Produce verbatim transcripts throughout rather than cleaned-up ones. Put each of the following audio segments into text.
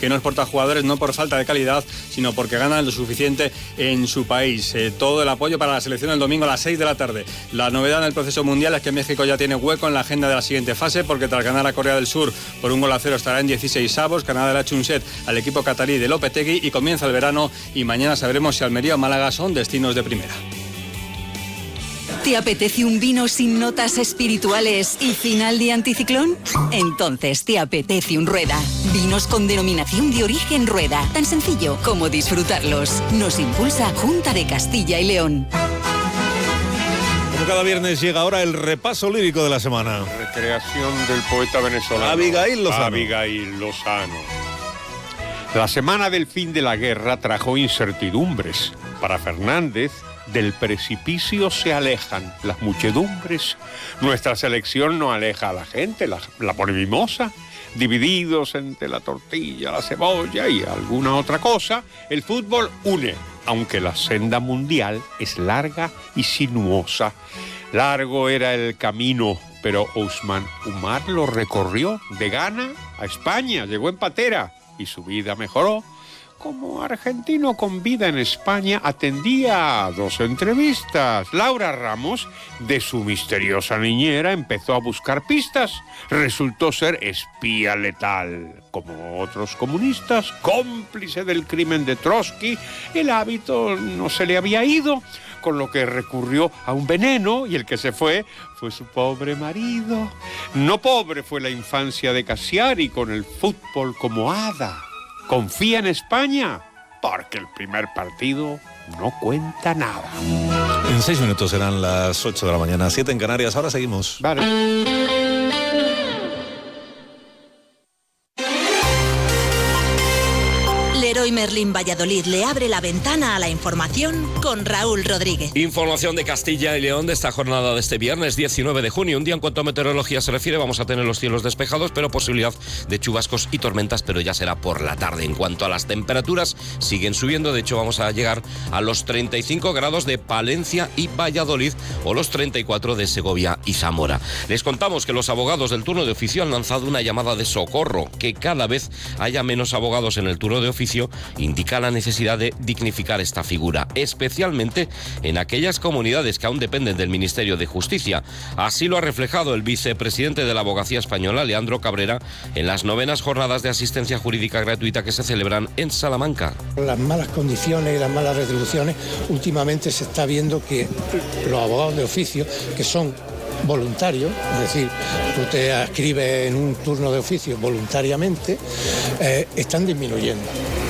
que no exporta jugadores no por falta de calidad, sino porque ganan lo suficiente en su país. Eh, todo el apoyo para la selección el domingo a las seis de la tarde. La novedad en el proceso mundial es que México ya tiene hueco en la agenda de la siguiente fase, porque tras ganar a Corea del Sur por un gol a cero estará en dieciséis avos. Canadá le ha hecho un set al equipo catarí de Lopetegui y comienza el verano, y mañana sabremos si Almería o Málaga son destinos de primera. ¿Te apetece un vino sin notas espirituales y final de anticiclón? Entonces te apetece un Rueda. Vinos con denominación de origen Rueda. Tan sencillo como disfrutarlos. Nos impulsa Junta de Castilla y León. Como cada viernes llega ahora el repaso lírico de la semana. Recreación del poeta venezolano Abigail Lozano. Abigail Lozano. La semana del fin de la guerra trajo incertidumbres. Para Fernández, del precipicio se alejan las muchedumbres. Nuestra selección no aleja a la gente, la, la pone mimosa. Divididos entre la tortilla, la cebolla y alguna otra cosa, el fútbol une, aunque la senda mundial es larga y sinuosa. Largo era el camino, pero Ousmane Umar lo recorrió de Ghana a España, llegó en patera y su vida mejoró. Como argentino con vida en España, atendía a dos entrevistas. Laura Ramos, de su misteriosa niñera, empezó a buscar pistas. Resultó ser espía letal. Como otros comunistas, cómplice del crimen de Trotsky, el hábito no se le había ido, con lo que recurrió a un veneno, y el que se fue fue su pobre marido. No pobre fue la infancia de Cassiari, con el fútbol como hada. Confía en España, porque el primer partido no cuenta nada. En seis minutos serán las ocho de la mañana, siete en Canarias. Ahora seguimos. Vale. Leroy Merlin Valladolid le abre la ventana a la información con Raúl Rodríguez. Información de Castilla y León de esta jornada de este viernes diecinueve de junio. Un día en cuanto a meteorología se refiere, vamos a tener los cielos despejados, pero posibilidad de chubascos y tormentas, pero ya será por la tarde. En cuanto a las temperaturas, siguen subiendo. De hecho, vamos a llegar a los treinta y cinco grados de Palencia y Valladolid o los treinta y cuatro de Segovia y Zamora. Les contamos que los abogados del turno de oficio han lanzado una llamada de socorro. Que cada vez haya menos abogados en el turno de oficio indica la necesidad de dignificar esta figura, especialmente en aquellas comunidades que aún dependen del Ministerio de Justicia. Así lo ha reflejado el vicepresidente de la Abogacía Española, Leandro Cabrera, en las novenas jornadas de asistencia jurídica gratuita que se celebran en Salamanca. Las malas condiciones y las malas retribuciones, últimamente se está viendo que los abogados de oficio, que son voluntarios, es decir, tú te adscribes en un turno de oficio voluntariamente, eh, están disminuyendo.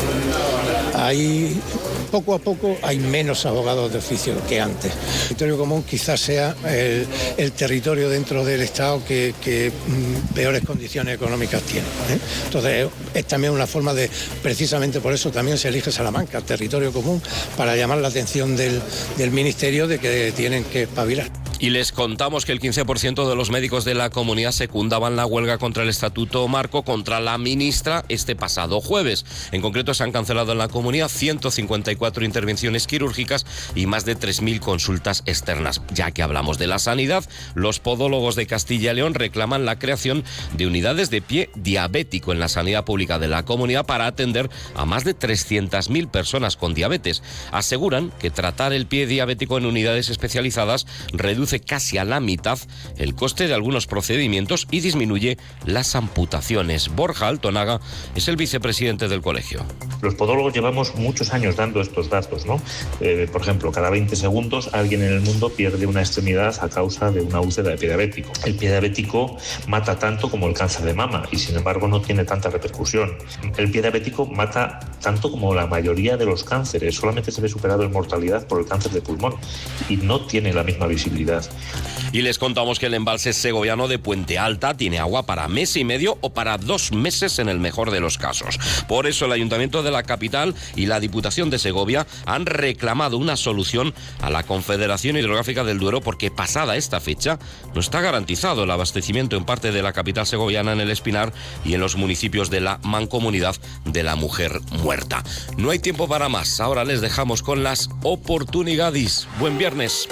Hay, poco a poco hay menos abogados de oficio que antes. El territorio común quizás sea el, el territorio dentro del Estado que, que mm, peores condiciones económicas tiene, ¿eh? Entonces es también una forma de, precisamente por eso también se elige Salamanca, territorio común, para llamar la atención del, del Ministerio de que tienen que espabilar. Y les contamos que el quince por ciento de los médicos de la comunidad secundaban la huelga contra el Estatuto Marco contra la ministra este pasado jueves. En concreto, se han cancelado en la comunidad ciento cincuenta y cuatro intervenciones quirúrgicas y más de tres mil consultas externas. Ya que hablamos de la sanidad, los podólogos de Castilla y León reclaman la creación de unidades de pie diabético en la sanidad pública de la comunidad para atender a más de trescientas mil personas con diabetes. Aseguran que tratar el pie diabético en unidades especializadas reduce casi a la mitad el coste de algunos procedimientos y disminuye las amputaciones. Borja Altonaga es el vicepresidente del colegio. Los podólogos llevamos muchos años dando estos datos, ¿no? Eh, por ejemplo, cada veinte segundos alguien en el mundo pierde una extremidad a causa de una úlcera de pie diabético. El pie diabético mata tanto como el cáncer de mama y sin embargo no tiene tanta repercusión. El pie diabético mata tanto como la mayoría de los cánceres, solamente se ve superado en mortalidad por el cáncer de pulmón y no tiene la misma visibilidad. Y les contamos que el embalse segoviano de Puente Alta tiene agua para mes y medio o para dos meses en el mejor de los casos. Por eso el Ayuntamiento de la capital y la Diputación de Segovia han reclamado una solución a la Confederación Hidrográfica del Duero, porque pasada esta fecha no está garantizado el abastecimiento en parte de la capital segoviana, en el Espinar y en los municipios de la Mancomunidad de la Mujer Muerta. No hay tiempo para más. Ahora les dejamos con las oportunidades. Buen viernes.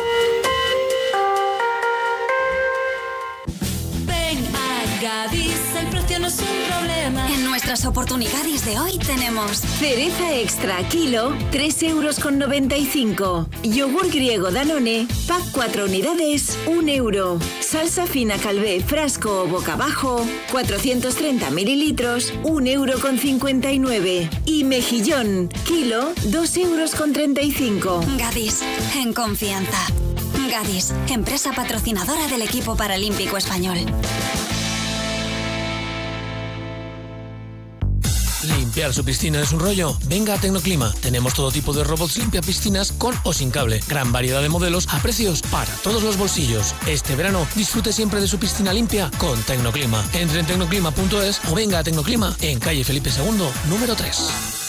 El precio no es un problema. En nuestras las oportunidades de hoy tenemos cereza extra kilo, tres euros con noventa y cinco. Yogur griego Danone, pack cuatro unidades, un euro. Salsa fina Calvé, frasco o boca abajo, cuatrocientos treinta mililitros, un euro con cincuenta y nueve. Y mejillón, kilo, dos euros con treinta y cinco. Gadis, en confianza. Gadis, empresa patrocinadora del equipo paralímpico español. ¿Limpiar su piscina es un rollo? Venga a Tecnoclima. Tenemos todo tipo de robots limpia piscinas con o sin cable. Gran variedad de modelos a precios para todos los bolsillos. Este verano disfrute siempre de su piscina limpia con Tecnoclima. Entre en tecnoclima punto es o venga a Tecnoclima en calle Felipe segundo, número tres.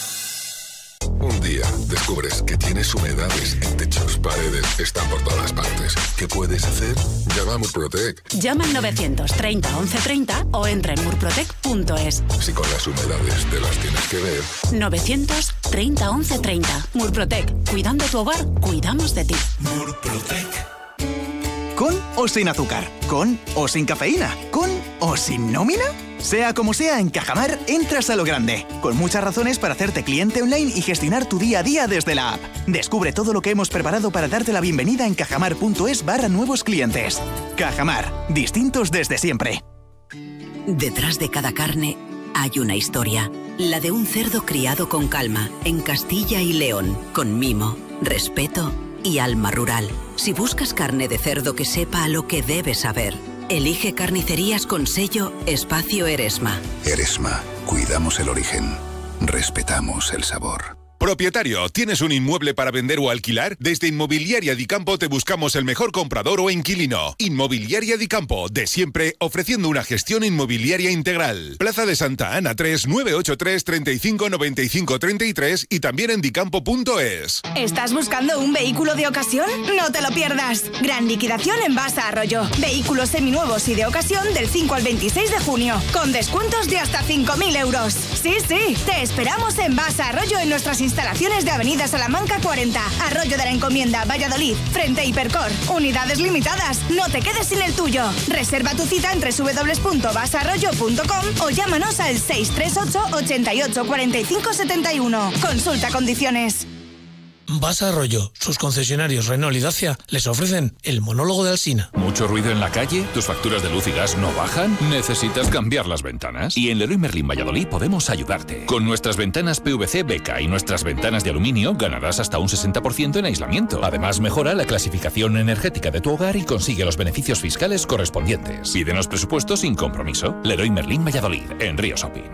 Un día descubres que tienes humedades en techos, paredes, están por todas partes. ¿Qué puedes hacer? Llama a Murprotec. Llama al novecientos treinta once treinta o entra en murprotec punto es. Si con las humedades te las tienes que ver. novecientos treinta once treinta. Murprotec. Cuidando tu hogar, cuidamos de ti. Murprotec. ¿Con o sin azúcar? ¿Con o sin cafeína? ¿Con o sin nómina? Sea como sea, en Cajamar entras a lo grande, con muchas razones para hacerte cliente online y gestionar tu día a día desde la app. Descubre todo lo que hemos preparado para darte la bienvenida en cajamar punto es barra nuevos clientes. Cajamar, distintos desde siempre. Detrás de cada carne hay una historia, la de un cerdo criado con calma, en Castilla y León, con mimo, respeto y alma rural. Si buscas carne de cerdo que sepa a lo que debes saber, elige Carnicerías con sello Espacio Eresma. Eresma, cuidamos el origen, respetamos el sabor. Propietario, ¿tienes un inmueble para vender o alquilar? Desde Inmobiliaria Di Campo te buscamos el mejor comprador o inquilino. Inmobiliaria Di Campo, de siempre, ofreciendo una gestión inmobiliaria integral. Plaza de Santa Ana tres, nueve ocho tres, treinta y cinco noventa y cinco treinta y tres y también en dicampo punto es. ¿Estás buscando un vehículo de ocasión? No te lo pierdas. Gran liquidación en Basa Arroyo. Vehículos seminuevos y de ocasión del cinco al veintiséis de junio, con descuentos de hasta cinco mil euros. Sí, sí, te esperamos en Basa Arroyo en nuestras instalaciones. Instalaciones de Avenida Salamanca cuarenta, Arroyo de la Encomienda, Valladolid, frente a Hipercor. Unidades limitadas, no te quedes sin el tuyo. Reserva tu cita en doble u doble u doble u punto basarroyo punto com o llámanos al seis tres ocho, ochenta y ocho, cuarenta y cinco setenta y uno. Consulta condiciones. Basa Arroyo, sus concesionarios Renault y Dacia les ofrecen el monólogo de Alsina. ¿Mucho ruido en la calle? ¿Tus facturas de luz y gas no bajan? ¿Necesitas cambiar las ventanas? Y en Leroy Merlin Valladolid podemos ayudarte. Con nuestras ventanas P V C Beca y nuestras ventanas de aluminio ganarás hasta un sesenta por ciento en aislamiento. Además, mejora la clasificación energética de tu hogar y consigue los beneficios fiscales correspondientes. Pídenos presupuestos sin compromiso. Leroy Merlin Valladolid, en Río Shopping.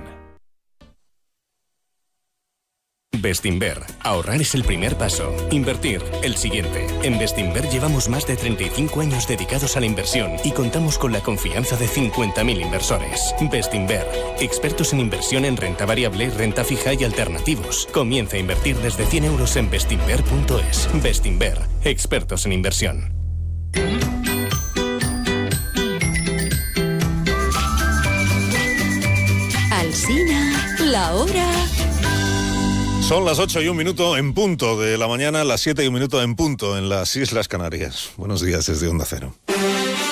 Bestinver. Ahorrar es el primer paso. Invertir, el siguiente. En Bestinver llevamos más de treinta y cinco años dedicados a la inversión y contamos con la confianza de cincuenta mil inversores. Bestinver. Expertos en inversión en renta variable, renta fija y alternativos. Comienza a invertir desde cien euros en bestinver punto es. Bestinver. Expertos en inversión. Alsina, la hora. Son las ocho y un minuto en punto de la mañana, las siete y un minuto en punto en las Islas Canarias. Buenos días desde Onda Cero.